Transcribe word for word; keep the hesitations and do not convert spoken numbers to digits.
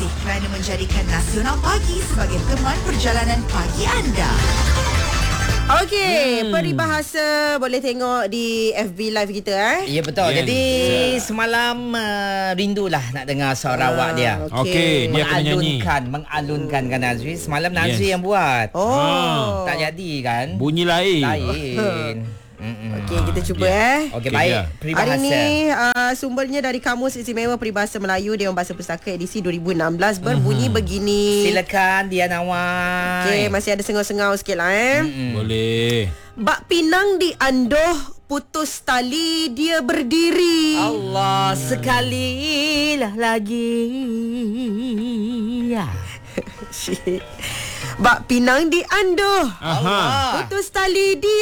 kasih kerana menjadikan Nasional Pagi sebagai teman perjalanan pagi anda. Okey, hmm. peribahasa boleh tengok di F B live kita eh. Ya betul. Yes. Jadi semalam uh, rindulah nak dengar suara awak dia. Okey. Okey, dia kena nyanyi. Mengalunkan, mengalunkan kan Nazri. Semalam Nazri Yes. yang buat. Oh. Tak jadi kan? Bunyi lain. Lain. Okey, kita cuba Dia. eh. Okey, Okey, baik. dia. Peribahasa. Hari ni uh, sumbernya dari Kamus Istimewa Peribahasa Melayu Dewan Bahasa Pustaka edisi dua ribu enam belas berbunyi uh-huh. begini. Silakan Dian Awai. Okey, masih ada sengau-sengau sikit lah eh. Mm-mm. Boleh. Bak pinang diandoh, putus tali dia berdiri. Allah sekali lah lagi. Ya. Bak pinang diandoh, Aha. putus tali dia